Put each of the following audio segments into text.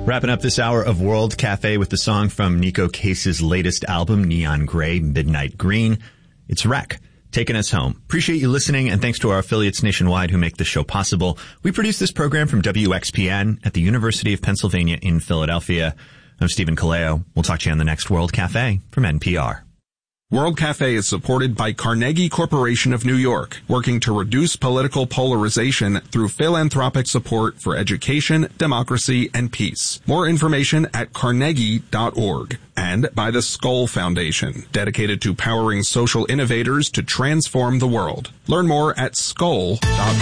Wrapping up this hour of World Cafe with the song from Nico Case's latest album, Neon Grey, Midnight Green. It's Wreck, taking us home. Appreciate you listening, and thanks to our affiliates nationwide who make this show possible. We produce this program from WXPN at the University of Pennsylvania in Philadelphia. I'm Stephen Kaleo. We'll talk to you on the next World Cafe from NPR. World Cafe is supported by Carnegie Corporation of New York, working to reduce political polarization through philanthropic support for education, democracy, and peace. More information at carnegie.org. And by the Skoll Foundation, dedicated to powering social innovators to transform the world. Learn more at skoll.org.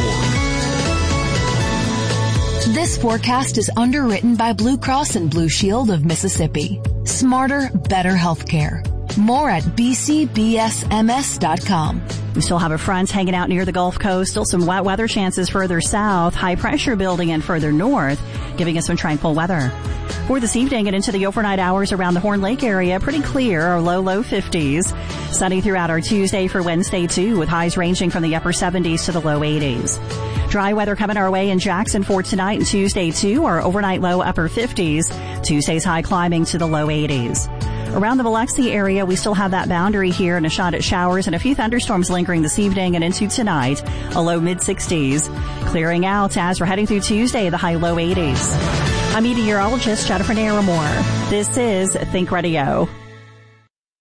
This forecast is underwritten by Blue Cross and Blue Shield of Mississippi. Smarter, better healthcare. More at bcbsms.com. We still have a front hanging out near the Gulf Coast. Still some wet weather chances further south. High pressure building in further north, giving us some tranquil weather. For this evening and into the overnight hours around the Horn Lake area, pretty clear, our low 50s. Sunny throughout our Tuesday for Wednesday too, with highs ranging from the upper 70s to the low 80s. Dry weather coming our way in Jackson for tonight and Tuesday too, our overnight low upper 50s. Tuesday's high climbing to the low 80s. Around the Biloxi area, we still have that boundary here and a shot at showers and a few thunderstorms lingering this evening and into tonight, a low mid-60s. Clearing out as we're heading through Tuesday, the high low 80s. I'm meteorologist Jennifer Naramore. This is Think Radio.